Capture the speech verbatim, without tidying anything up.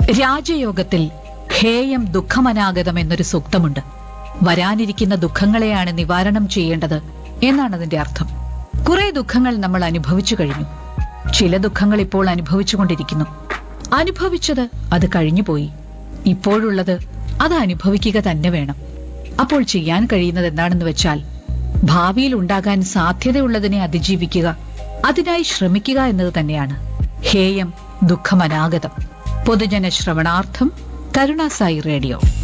രാജയോഗത്തിൽ ഹേയം ദുഃഖമനാഗതം എന്നൊരു സൂക്തമുണ്ട്. വരാനിരിക്കുന്ന ദുഃഖങ്ങളെയാണ് നിവാരണം ചെയ്യേണ്ടത് എന്നാണ് അതിന്റെ അർത്ഥം. കുറെ ദുഃഖങ്ങൾ നമ്മൾ അനുഭവിച്ചു കഴിഞ്ഞു. ചില ദുഃഖങ്ങൾ ഇപ്പോൾ അനുഭവിച്ചുകൊണ്ടിരിക്കുന്നു. അനുഭവിച്ചത് അത് കഴിഞ്ഞുപോയി. ഇപ്പോഴുള്ളത് അത് അനുഭവിക്കുക തന്നെ വേണം. അപ്പോൾ ചെയ്യാൻ കഴിയുന്നത് എന്താണെന്ന് വെച്ചാൽ ഭാവിയിൽ ഉണ്ടാകാൻ സാധ്യതയുള്ളതിനെ അതിജീവിക്കുക, അതിനായി ശ്രമിക്കുക എന്നത് തന്നെയാണ്. ഹേയം ദുഃഖമനാഗതം. പൊതുജന ശ്രവണാർത്ഥം കരുണാസായി റേഡിയോ.